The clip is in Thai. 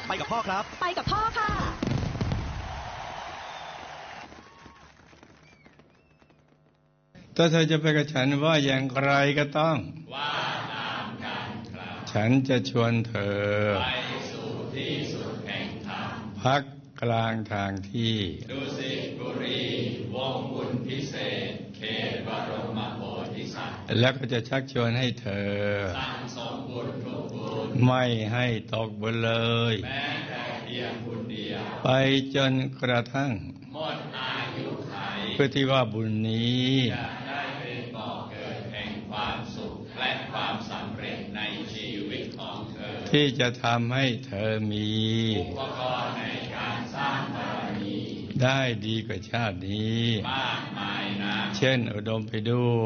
ไปกับพ่อครับไปกับพ่อค่ะถ้าเธอจะไปกับฉันว่าอย่างไรก็ต้องว่าตามกันครับฉันจะชวนเธอไปสู่ที่สุดแห่งธรรมพักกลางทางที่ดุสิตบุรีวงบุญพิเศษเขตบรมโพธิสัตว์แล้วก็จะชักชวนให้เธอสั่งสมบุญทุกบุญไม่ให้ตกบุญเลยแม้แต่เพียงบุญเดียวไปจนกระทั่งหมดอายุขัยเพื่อที่ว่าบุญนี้จะได้เป็นบ่อเกิดแห่งความสุขและความสำเร็จในชีวิตของเธอที่จะทำให้เธอมีอุปกรณ์ในการสร้างบารมีได้ดีกว่าชาตินี้มากมายนะเช่นอุดมไปด้วย